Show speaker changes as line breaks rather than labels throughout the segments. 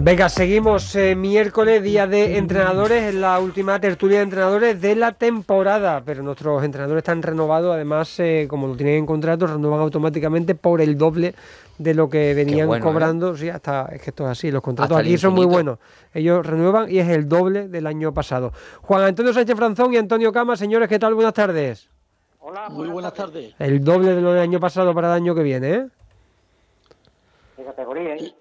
Venga, seguimos miércoles, día de entrenadores, en la última tertulia de entrenadores de la temporada, pero nuestros entrenadores están renovados, además, como lo tienen en contrato, renuevan automáticamente por el doble de lo que
Qué
venían
bueno, ¿eh?
cobrando. Sí, hasta es que esto es así, los contratos
Hasta el
aquí son muy
infinito.
buenos. Ellos renuevan y es el doble del año pasado. Juan Antonio Sánchez Franzón y Antonio Cama, señores, ¿qué tal? Buenas tardes.
Hola,
Muy
buenas
buenas
tardes.
tardes.
El doble de lo del año pasado para el año que viene, ¿eh?
De categoría, ¿eh?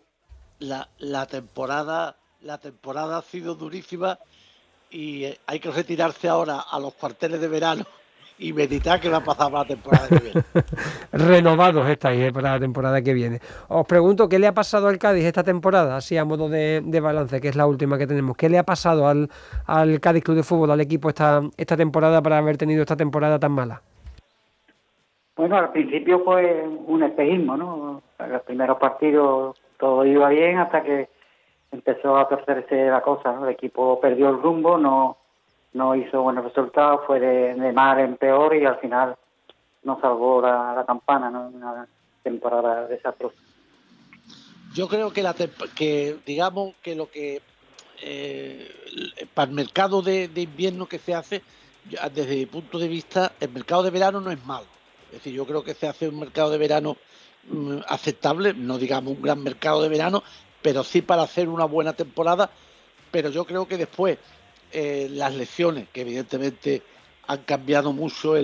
La temporada ha sido durísima y hay que retirarse ahora a los cuarteles de verano y meditar qué va a pasar para la temporada que viene.
Renovados estáis para la temporada que viene. Os pregunto, ¿qué le ha pasado al Cádiz esta temporada? Así a modo de balance, que es la última que tenemos. ¿Qué le ha pasado al Cádiz Club de Fútbol, al equipo esta temporada para haber tenido esta temporada tan mala?
Bueno, al principio fue un espejismo, ¿no? En los primeros partidos todo iba bien hasta que empezó a torcerse la cosa, ¿no? El equipo perdió el rumbo, no hizo buenos resultados, fue de mal en peor y al final no salvó la campana, ¿no? Una temporada desastrosa.
Yo creo que digamos que lo que para el mercado de invierno que se hace, desde mi punto de vista, el mercado de verano no es malo. Es decir, yo creo que se hace un mercado de verano aceptable, no digamos un gran mercado de verano, pero sí para hacer una buena temporada. Pero yo creo que después las lesiones, que evidentemente han cambiado mucho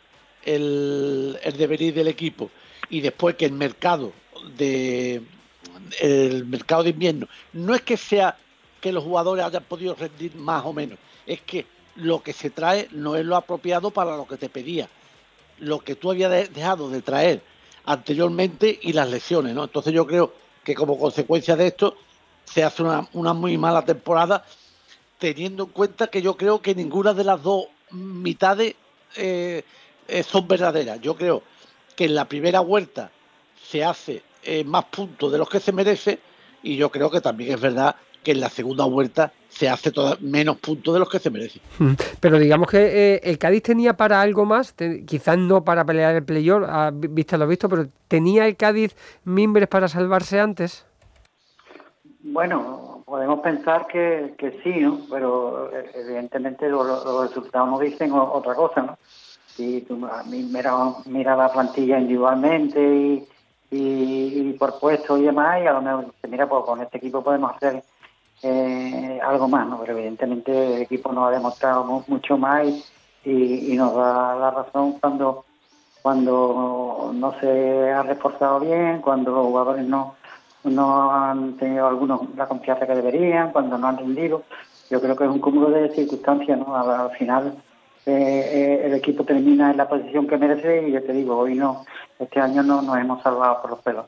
el devenir del equipo, y después que el mercado de invierno no es que sea que los jugadores hayan podido rendir más o menos, es que lo que se trae no es lo apropiado para lo que te pedía, lo que tú habías dejado de traer anteriormente y las lesiones, ¿no? Entonces yo creo que como consecuencia de esto se hace una muy mala temporada, teniendo en cuenta que yo creo que ninguna de las dos mitades eh, son verdaderas. Yo creo que en la primera vuelta se hace más puntos de los que se merece, y yo creo que también es verdad que en la segunda vuelta se hace menos puntos de los que se merece.
Pero digamos que el Cádiz tenía para algo más, quizás no para pelear el playoff, vista lo visto, pero ¿tenía el Cádiz mimbres para salvarse antes?
Bueno, podemos pensar que sí, ¿no? Pero evidentemente los resultados nos dicen otra cosa, ¿no? Si tú mira la plantilla individualmente y por puesto y demás, y a lo mejor mira, pues con este equipo podemos hacer algo más, ¿no? Pero evidentemente el equipo nos ha demostrado mucho más y nos da la razón cuando no se ha reforzado bien, cuando los jugadores no han tenido algunos la confianza que deberían, cuando no han rendido. Yo creo que es un cúmulo de circunstancias, ¿no? Al final el equipo termina en la posición que merece y yo te digo, este año no nos hemos salvado por los pelos.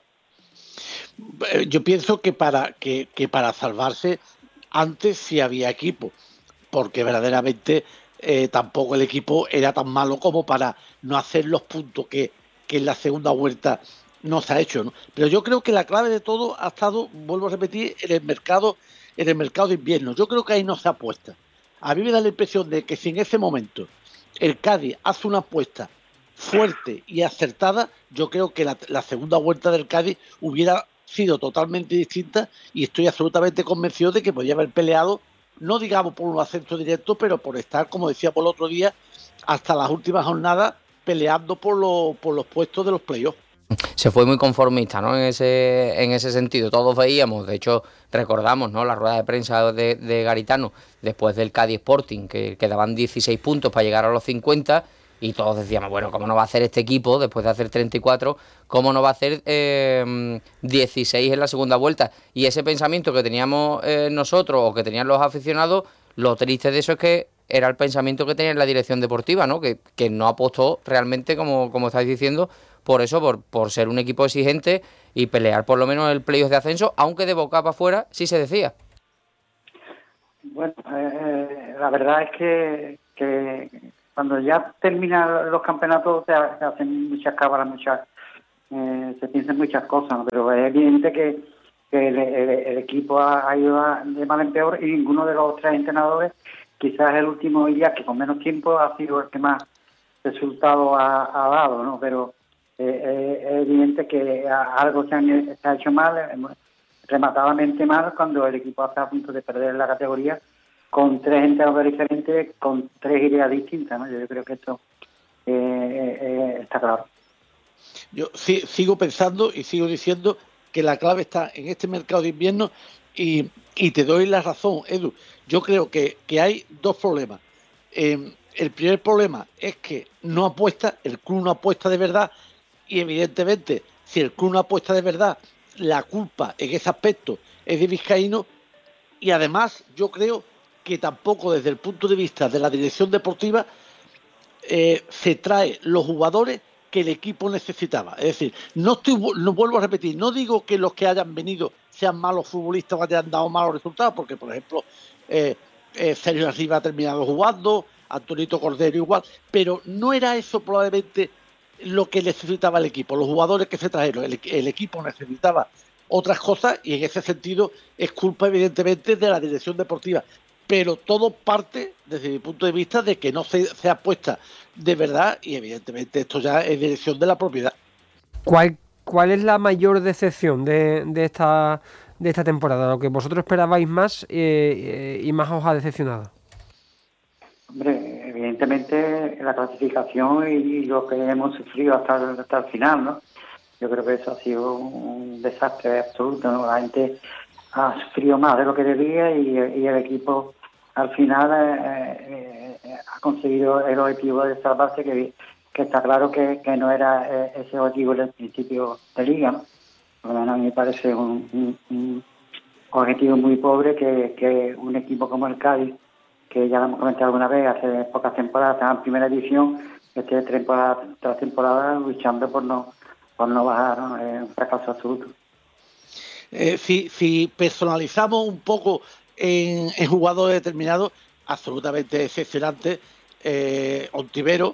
Yo pienso que para salvarse antes sí había equipo, porque verdaderamente tampoco el equipo era tan malo como para no hacer los puntos que en la segunda vuelta no se ha hecho, ¿no? Pero yo creo que la clave de todo ha estado, vuelvo a repetir, en el mercado de invierno. Yo creo que ahí no se apuesta. A mí me da la impresión de que si en ese momento el Cádiz hace una apuesta fuerte y acertada, yo creo que la segunda vuelta del Cádiz hubiera sido totalmente distinta, y estoy absolutamente convencido de que podía haber peleado, no digamos por un ascenso directo, pero por estar, como decía por el otro día, hasta las últimas jornadas peleando por los puestos de los playoffs.
Se fue muy conformista, ¿no? En ese sentido. Todos veíamos, de hecho, recordamos, ¿no? La rueda de prensa de Garitano después del Cádiz Sporting, que quedaban 16 puntos para llegar a los 50, y todos decíamos, bueno, ¿cómo no va a hacer este equipo después de hacer 34? ¿Cómo no va a hacer 16 en la segunda vuelta? Y ese pensamiento que teníamos nosotros, o que tenían los aficionados, lo triste de eso es que era el pensamiento que tenía la dirección deportiva, ¿no? Que no apostó realmente, como estáis diciendo, por eso, por ser un equipo exigente y pelear por lo menos el playoff de ascenso, aunque de boca para afuera sí se decía.
Bueno, la verdad es que cuando ya terminan los campeonatos se hacen muchas cábalas, se piensan muchas cosas, ¿no? Pero es evidente que el equipo ha ido de mal en peor y ninguno de los tres entrenadores, quizás el último día que con menos tiempo ha sido el que más resultado ha dado, ¿no? Pero es evidente que algo se ha hecho mal. rematadamente mal cuando el equipo está a punto de perder la categoría con 3 entrenadores diferentes, con 3 ideas distintas, ¿no? Yo creo que esto está claro.
Yo sigo pensando y sigo diciendo que la clave está en este mercado de invierno y te doy la razón, Edu. Yo creo que hay 2 problemas. El primer problema es que no apuesta, el club no apuesta de verdad y evidentemente si el club no apuesta de verdad, la culpa en ese aspecto es de Vizcaíno y además yo creo que tampoco desde el punto de vista de la dirección deportiva se trae los jugadores que el equipo necesitaba. Es decir, no vuelvo a repetir, no digo que los que hayan venido sean malos futbolistas o hayan dado malos resultados, porque por ejemplo Sergio Arriba ha terminado jugando, Antonito Cordero igual, pero no era eso probablemente lo que necesitaba el equipo, los jugadores que se trajeron, el equipo necesitaba otras cosas y en ese sentido es culpa evidentemente de la dirección deportiva, pero todo parte desde mi punto de vista de que no se apuesta de verdad y evidentemente esto ya es dirección de la propiedad.
¿Cuál es la mayor decepción de esta temporada? ¿Lo que vosotros esperabais más y más os ha decepcionado?
Hombre, evidentemente la clasificación y lo que hemos sufrido hasta el final, ¿no? Yo creo que eso ha sido un desastre absoluto, ¿no? La gente ha sufrido más de lo que debía y el equipo al final ha conseguido el objetivo de salvarse, que está claro que no era ese objetivo del principio de liga, ¿no? Por lo menos a mí me parece un objetivo muy pobre que un equipo como el Cádiz, que ya lo hemos comentado alguna vez, hace pocas temporadas, está en primera división, esté temporada tras temporada luchando por no bajar, ¿no? Es un fracaso absoluto.
Si personalizamos un poco en jugadores determinados, absolutamente excepcionante, Ontivero,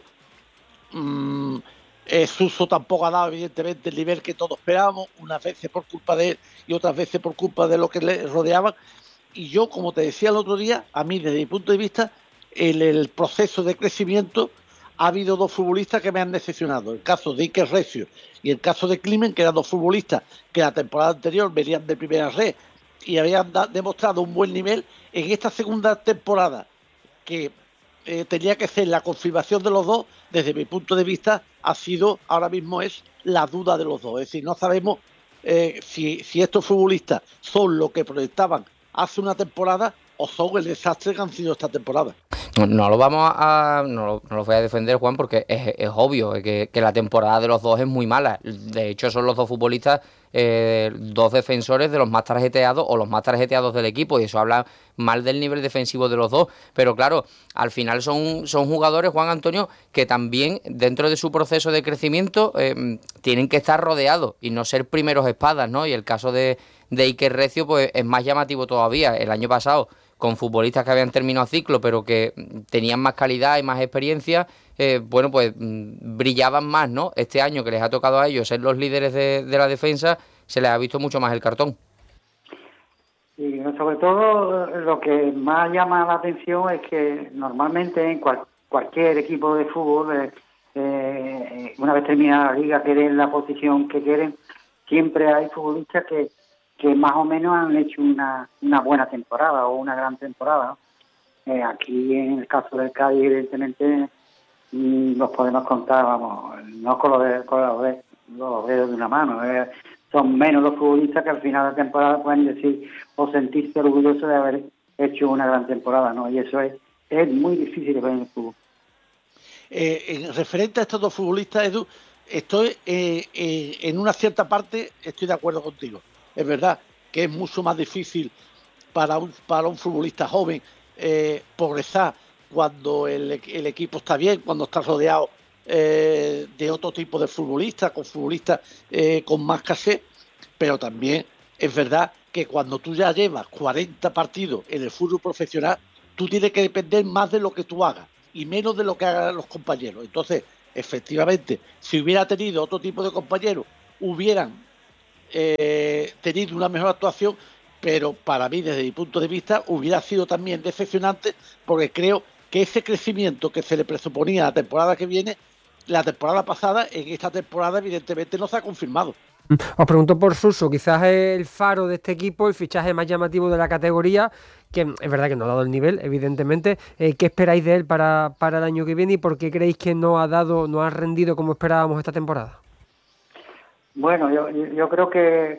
Suso tampoco ha dado evidentemente el nivel que todos esperábamos, unas veces por culpa de él y otras veces por culpa de lo que le rodeaban. Y yo, como te decía el otro día, a mí desde mi punto de vista, en el proceso de crecimiento ha habido 2 futbolistas que me han decepcionado. El caso de Iker Recio y el caso de Climen, que eran 2 futbolistas que la temporada anterior venían de primera red y habían demostrado un buen nivel. En esta segunda temporada, que tenía que ser la confirmación de los 2, desde mi punto de vista, ahora mismo es la duda de los 2. Es decir, no sabemos si estos futbolistas son lo que proyectaban hace una temporada o son el desastre que han sido esta temporada.
No lo voy a defender, Juan, porque es obvio que la temporada de los 2 es muy mala. De hecho, son los 2 futbolistas, 2 defensores de los más tarjeteados o los más tarjeteados del equipo, y eso habla mal del nivel defensivo de los 2. Pero claro, al final son jugadores, Juan Antonio, que también dentro de su proceso de crecimiento tienen que estar rodeados y no ser primeros espadas, ¿no? Y el caso de Iker Recio pues es más llamativo todavía. El año pasado, con futbolistas que habían terminado ciclo pero que tenían más calidad y más experiencia, brillaban más, ¿no? Este año que les ha tocado a ellos ser los líderes de la defensa, se les ha visto mucho más el cartón.
Y sobre todo lo que más llama la atención es que normalmente en cualquier equipo de fútbol, una vez terminada la liga, quieren la posición que quieren, siempre hay futbolistas que más o menos han hecho una buena temporada o una gran temporada, ¿no? Aquí en el caso del Cádiz, evidentemente, los podemos contar, vamos, no con los dedos de una mano. Son menos los futbolistas que al final de la temporada pueden decir o sentirse orgullosos de haber hecho una gran temporada, ¿no? Y eso es muy difícil en el fútbol.
En referente a estos 2 futbolistas, Edu, estoy en una cierta parte estoy de acuerdo contigo. Es verdad que es mucho más difícil para un futbolista joven progresar cuando el equipo está bien, cuando está rodeado de otro tipo de futbolistas, con futbolistas con más caché, pero también es verdad que cuando tú ya llevas 40 partidos en el fútbol profesional, tú tienes que depender más de lo que tú hagas y menos de lo que hagan los compañeros. Entonces, efectivamente, si hubiera tenido otro tipo de compañeros, hubieran tenido una mejor actuación, pero para mí, desde mi punto de vista, hubiera sido también decepcionante, porque creo que ese crecimiento que se le presuponía la temporada que viene, la temporada pasada, en esta temporada evidentemente no se ha confirmado.
Os pregunto por Suso, quizás es el faro de este equipo, el fichaje más llamativo de la categoría, que es verdad que no ha dado el nivel, evidentemente. ¿Qué esperáis de él para el año que viene y por qué creéis que no ha rendido como esperábamos esta temporada?
Bueno, yo creo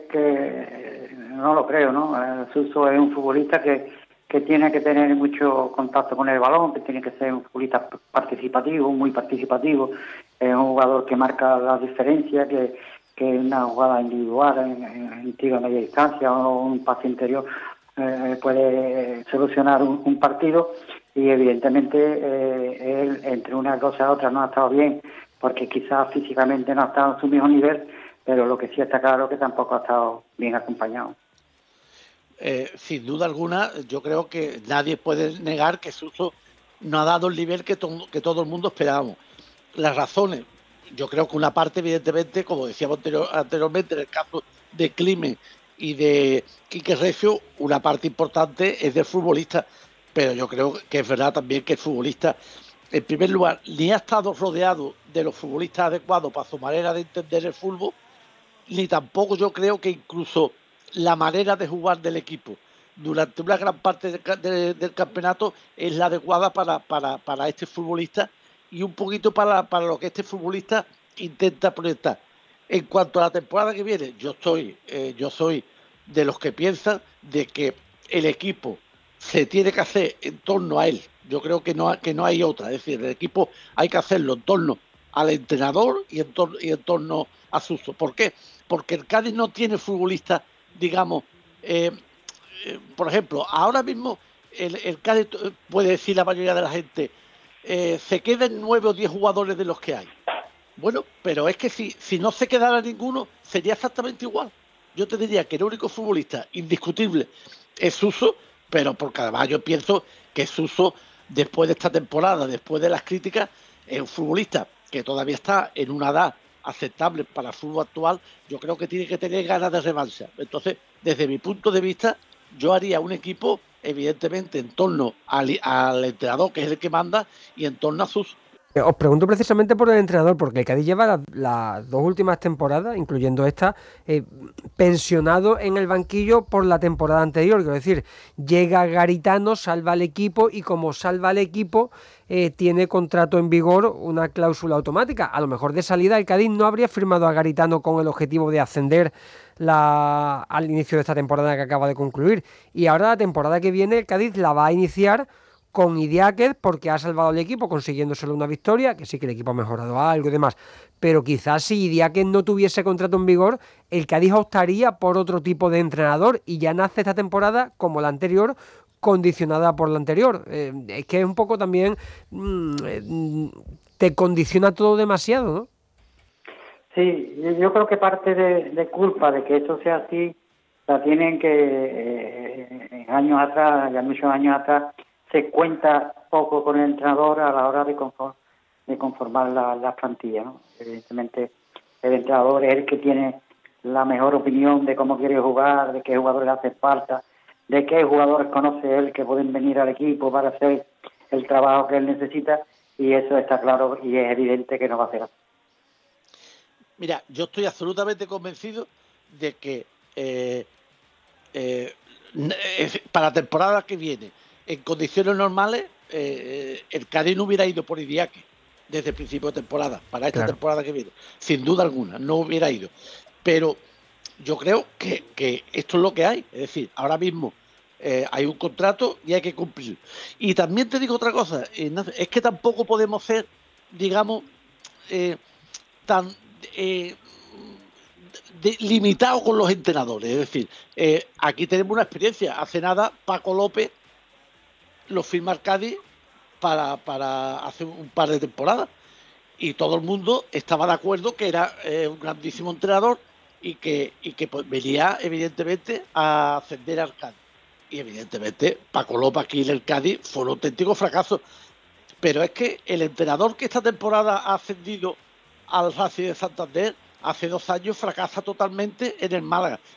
que no lo creo, ¿no? Suso es un futbolista que tiene que tener mucho contacto con el balón, que tiene que ser un futbolista participativo, muy participativo, es un jugador que marca la diferencia, que una jugada individual en tiro a media distancia o un pase interior puede solucionar un partido y evidentemente él entre una cosa y otra no ha estado bien porque quizás físicamente no ha estado en su mismo nivel, pero lo que sí está claro que tampoco ha estado bien acompañado.
Sin duda alguna, yo creo que nadie puede negar que Suso no ha dado el nivel que todo el mundo esperábamos. Las razones, yo creo que una parte, evidentemente, como decíamos anteriormente, en el caso de Climent y de Quique Recio, una parte importante es del futbolista, pero yo creo que es verdad también que el futbolista, en primer lugar, ni ha estado rodeado de los futbolistas adecuados para su manera de entender el fútbol, ni tampoco yo creo que incluso la manera de jugar del equipo durante una gran parte del campeonato es la adecuada para este futbolista y un poquito para lo que este futbolista intenta proyectar. En cuanto a la temporada que viene, yo soy de los que piensan de que el equipo se tiene que hacer en torno a él. Yo creo que no hay otra. Es decir, el equipo hay que hacerlo en torno al entrenador y en torno a Suso. ¿Por qué? Porque el Cádiz no tiene futbolistas, digamos, por ejemplo, ahora mismo el Cádiz puede decir la mayoría de la gente, se quedan 9 o 10 jugadores de los que hay. Bueno, pero es que si no se quedara ninguno, sería exactamente igual. Yo te diría que el único futbolista indiscutible es Suso, pero porque además yo pienso que Suso, después de esta temporada, después de las críticas, es un futbolista que todavía está en una edad aceptable para el fútbol actual. Yo creo que tiene que tener ganas de revancha. Entonces, desde mi punto de vista, yo haría un equipo, evidentemente, en torno al entrenador, que es el que manda, y en torno a Suso.
Os pregunto precisamente por el entrenador, porque el Cádiz lleva las dos últimas temporadas, incluyendo esta, pensionado en el banquillo por la temporada anterior. Quiero decir, llega Garitano, salva al equipo y como salva al equipo, tiene contrato en vigor una cláusula automática. A lo mejor de salida el Cádiz no habría firmado a Garitano con el objetivo de ascender al inicio de esta temporada que acaba de concluir. Y ahora la temporada que viene el Cádiz la va a iniciar con Idiáquez porque ha salvado al equipo consiguiendo solo una victoria, que sí que el equipo ha mejorado algo y demás, pero quizás si Idiáquez no tuviese contrato en vigor, el Cádiz optaría por otro tipo de entrenador y ya nace esta temporada como la anterior, condicionada por la anterior. Es que es un poco también te condiciona todo demasiado, ¿no?
Sí, yo creo que parte de culpa de que esto sea así la tienen que años atrás, ya muchos años atrás, se cuenta poco con el entrenador a la hora de conformar la plantilla, ¿no? Evidentemente el entrenador es el que tiene la mejor opinión de cómo quiere jugar, de qué jugadores le hace falta, de qué jugadores conoce él que pueden venir al equipo para hacer el trabajo que él necesita, y eso está claro y es evidente que no va a ser así.
Mira, yo estoy absolutamente convencido de que para la temporada que viene, en condiciones normales, el Cádiz no hubiera ido por Idiáquez desde el principio de temporada, para esta temporada que viene. Sin duda alguna, no hubiera ido. Pero yo creo que esto es lo que hay. Es decir, ahora mismo hay un contrato y hay que cumplir. Y también te digo otra cosa, Ignacio, es que tampoco podemos ser, digamos, tan limitados con los entrenadores. Es decir, aquí tenemos una experiencia. Hace nada, Paco López lo firma el Cádiz para hace un par de temporadas y todo el mundo estaba de acuerdo que era un grandísimo entrenador y que pues, venía evidentemente a ascender al Cádiz. Y evidentemente Paco López aquí en el Cádiz fue un auténtico fracaso. Pero es que el entrenador que esta temporada ha ascendido al Racing de Santander hace 2 años fracasa totalmente en el Málaga.